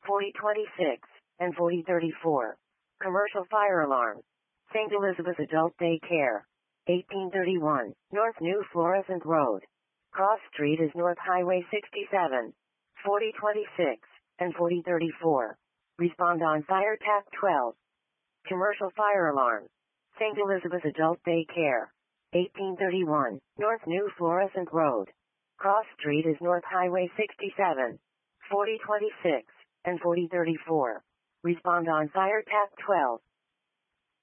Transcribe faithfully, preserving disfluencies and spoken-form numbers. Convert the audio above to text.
forty twenty-six, and forty thirty-four. Commercial fire alarm. Saint Elizabeth Adult Daycare. eighteen thirty-one, North New Florissant Road. Cross Street is North Highway sixty-seven. forty twenty-six, and forty thirty-four. Respond on fire tap twelve. Commercial fire alarm. Saint Elizabeth Adult Daycare. eighteen thirty-one, North New Florissant Road. Cross Street is North Highway sixty-seven. forty twenty-six, and forty thirty-four. Respond on fire tap twelve.